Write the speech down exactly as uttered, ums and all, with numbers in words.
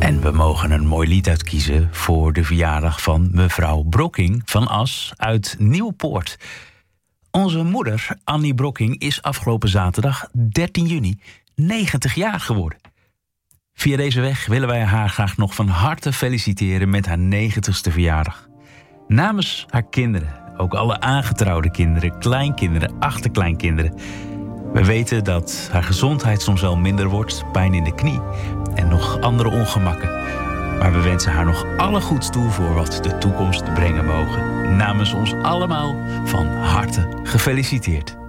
En we mogen een mooi lied uitkiezen voor de verjaardag van mevrouw Brokking van As uit Nieuwpoort. Onze moeder, Annie Brokking, is afgelopen zaterdag dertien juni negentig jaar geworden. Via deze weg willen wij haar graag nog van harte feliciteren met haar negentigste verjaardag. Namens haar kinderen, ook alle aangetrouwde kinderen, kleinkinderen, achterkleinkinderen. We weten dat haar gezondheid soms wel minder wordt, pijn in de knie en nog andere ongemakken. Maar we wensen haar nog alle goeds toe voor wat de toekomst brengen mogen. Namens ons allemaal van harte gefeliciteerd.